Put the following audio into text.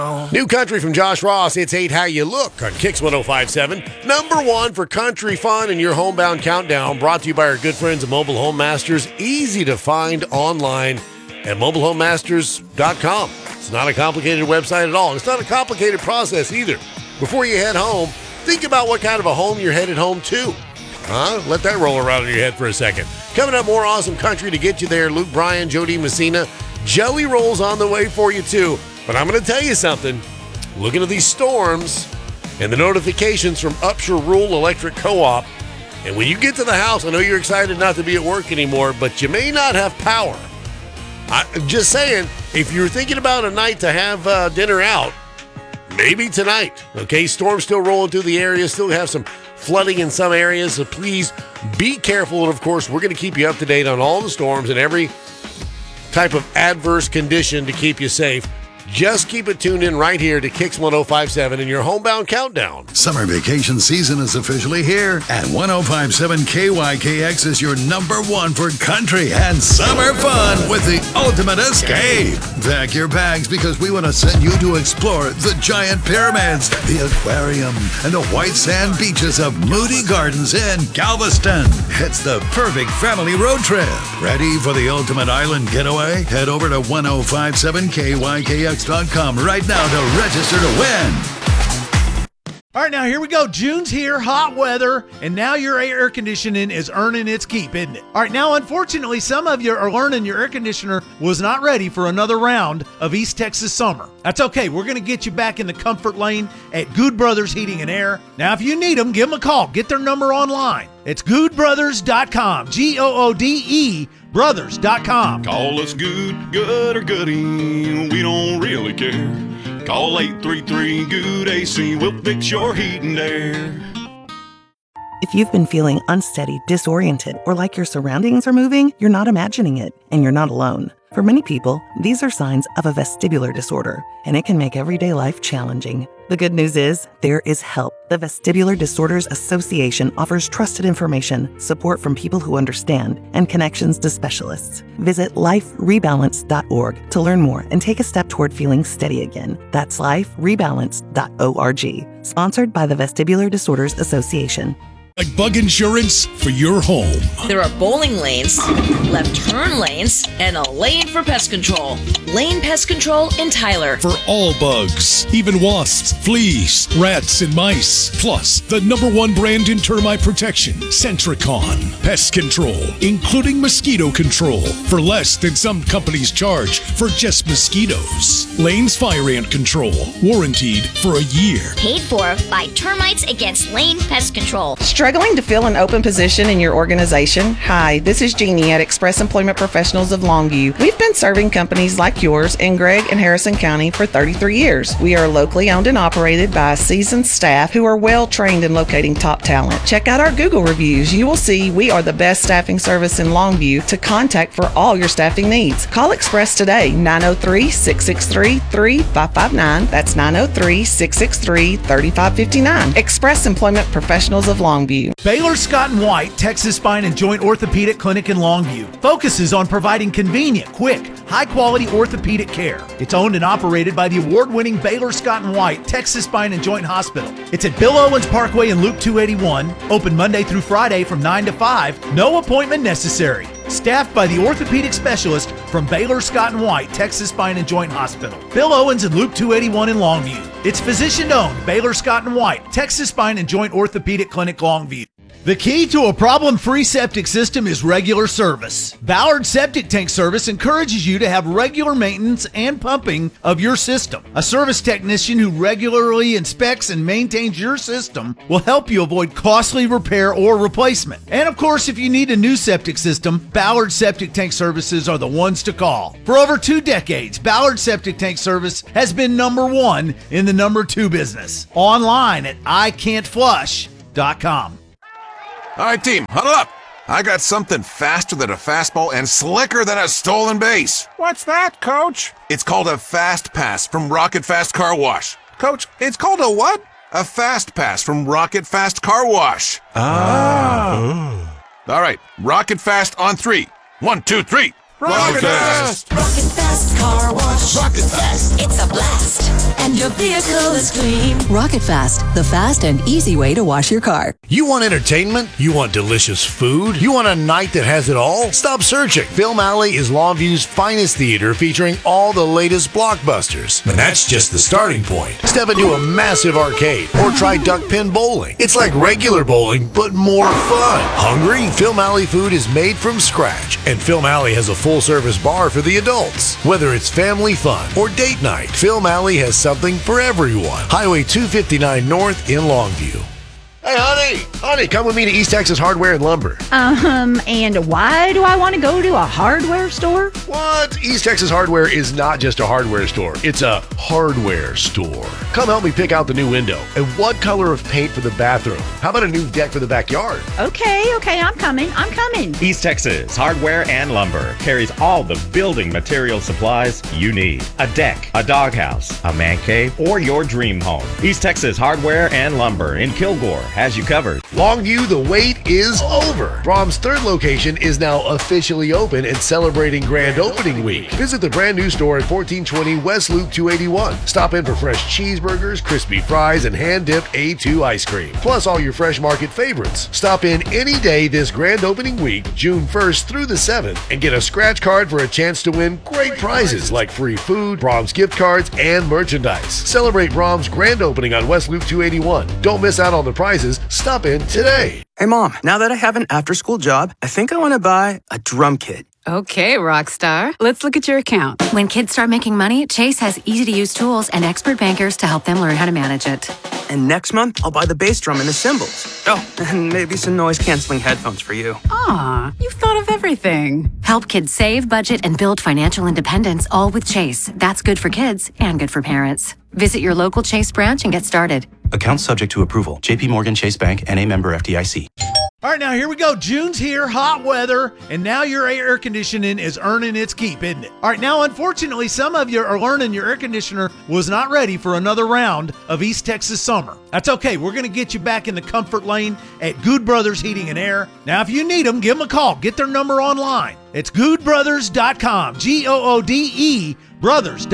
New country from Josh Ross. It's Hate How You Look on Kicks 105.7. Number one for country fun and your homebound countdown. Brought to you by our good friends at Mobile Home Masters. Easy to find online at mobilehomemasters.com. It's not a complicated website at all. It's not a complicated process either. Before you head home, think about what kind of a home you're headed home to. Let that roll around in your head for a second. Coming up, more awesome country to get you there. Luke Bryan, Jody Messina. Joey Rolls on the way for you too. But I'm going to tell you something. Looking at these storms and the notifications from Upshur Rural Electric Co-op, and when you get to the house, I know you're excited not to be at work anymore, but you may not have power. I'm just saying, if you're thinking about a night to have dinner out, maybe tonight. Okay, storms still rolling through the area, still have some flooding in some areas, so please be careful. And of course, we're going to keep you up to date on all the storms and every type of adverse condition to keep you safe. Just keep it tuned in right here to Kicks 105.7 in your homebound countdown. Summer vacation season is officially here, and 105.7 KYKX is your number one for country and summer fun with the ultimate escape. Pack your bags because we want to send you to explore the giant pyramids, the aquarium, and the white sand beaches of Moody Gardens in Galveston. It's the perfect family road trip. Ready for the ultimate island getaway? Head over to 105.7KYKX.com right now to register to win. All right, now here we go. June's here, hot weather, and now your air conditioning is earning its keep, isn't it? All right, now unfortunately, some of you are learning your air conditioner was not ready for another round of East Texas summer. That's okay. We're going to get you back in the comfort lane at Good Brothers Heating and Air. Now, if you need them, give them a call. Get their number online. It's goodbrothers.com, Goode brothers.com. Call us good or goody, we don't really care. Call 833-GOOD-AC, we'll fix your heat and air. If you've been feeling unsteady, disoriented, or like your surroundings are moving, you're not imagining it, and you're not alone. For many people, these are signs of a vestibular disorder, and it can make everyday life challenging. The good news is, there is help. The Vestibular Disorders Association offers trusted information, support from people who understand, and connections to specialists. Visit liferebalance.org to learn more and take a step toward feeling steady again. That's liferebalance.org. Sponsored by the Vestibular Disorders Association. Like bug insurance for your home. There are bowling lanes, left turn lanes, and a lane for pest control. Lane Pest Control in Tyler. For all bugs, even wasps, fleas, rats, and mice. Plus, the #1 brand in termite protection, Centricon. Pest control, including mosquito control, for less than some companies charge for just mosquitoes. Lane's fire ant control, warranted for a year. Paid for by Termites Against Lane Pest Control. Struggling to fill an open position in your organization? Hi, this is Jeannie at Express Employment Professionals of Longview. We've been serving companies like yours in Gregg and Harrison County for 33 years. We are locally owned and operated by a seasoned staff who are well trained in locating top talent. Check out our Google reviews. You will see we are the best staffing service in Longview to contact for all your staffing needs. Call Express today, 903-663-3559. That's 903-663-3559. Express Employment Professionals of Longview. Baylor Scott & White, Texas Spine and Joint Orthopedic Clinic in Longview, focuses on providing convenient, quick, high-quality orthopedic care. It's owned and operated by the award-winning Baylor Scott & White, Texas Spine and Joint Hospital. It's at Bill Owens Parkway and Loop 281, open Monday through Friday from 9 to 5, no appointment necessary. Staffed by the orthopedic specialist from Baylor Scott & White, Texas Spine and Joint Hospital. Bill Owens and Loop 281 in Longview. It's physician-owned, Baylor Scott & White, Texas Spine and Joint Orthopedic Clinic, Longview. The key to a problem-free septic system is regular service. Ballard Septic Tank Service encourages you to have regular maintenance and pumping of your system. A service technician who regularly inspects and maintains your system will help you avoid costly repair or replacement. And of course, if you need a new septic system, Ballard Septic Tank Services are the ones to call. For over 2 decades, Ballard Septic Tank Service has been #1 in the #2 business. Online at iCan'tFlush.com. All right, team, huddle up. I got something faster than a fastball and slicker than a stolen base. What's that, Coach? It's called a Fast Pass from Rocket Fast Car Wash. Coach, it's called a what? A Fast Pass from Rocket Fast Car Wash. Oh. All right, Rocket Fast on 3. 1, 2, 3. Rocket Fast! Rocket Fast car wash. Rocket Fast. It's a blast. And your vehicle is clean. Rocket Fast, the fast and easy way to wash your car. You want entertainment? You want delicious food? You want a night that has it all? Stop searching. Film Alley is Longview's finest theater featuring all the latest blockbusters. And that's just the starting point. Step into a massive arcade or try duck pin bowling. It's like regular bowling, but more fun. Hungry? Film Alley food is made from scratch, and Film Alley has a full-service bar for the adults. Whether it's family fun or date night, Film Alley has something for everyone. Highway 259 North in Longview. Hey, honey, come with me to East Texas Hardware and Lumber. And why do I want to go to a hardware store? What? East Texas Hardware is not just a hardware store. It's a hardware store. Come help me pick out the new window. And what color of paint for the bathroom? How about a new deck for the backyard? Okay, I'm coming. East Texas Hardware and Lumber carries all the building material supplies you need. A deck, a doghouse, a man cave, or your dream home. East Texas Hardware and Lumber in Kilgore has you covered. Longview, the wait is over. Brahms' third location is now officially open and celebrating grand opening week. Visit the brand new store at 1420 West Loop 281. Stop in for fresh cheeseburgers, crispy fries, and hand-dipped A2 ice cream. Plus all your fresh market favorites. Stop in any day this grand opening week, June 1st through the 7th, and get a scratch card for a chance to win great prizes like free food, Brahms gift cards, and merchandise. Celebrate Brahms' grand opening on West Loop 281. Don't miss out on the prizes. Stop in today. Hey, Mom, now that I have an after-school job, I think I want to buy a drum kit. Okay, Rockstar. Let's look at your account. When kids start making money, Chase has easy-to-use tools and expert bankers to help them learn how to manage it. And next month, I'll buy the bass drum and the cymbals. Oh, and maybe some noise-canceling headphones for you. Aw, you've thought of everything. Help kids save, budget, and build financial independence, all with Chase. That's good for kids and good for parents. Visit your local Chase branch and get started. Account subject to approval. JP Morgan Chase Bank, N.A. member FDIC. All right, now here we go. June's here, hot weather, and now your air conditioning is earning its keep, isn't it? All right, now unfortunately, some of you are learning your air conditioner was not ready for another round of East Texas summer. That's okay. We're going to get you back in the comfort lane at Good Brothers Heating and Air. Now, if you need them, give them a call. Get their number online. It's goodbrothers.com, Goode brothers.com.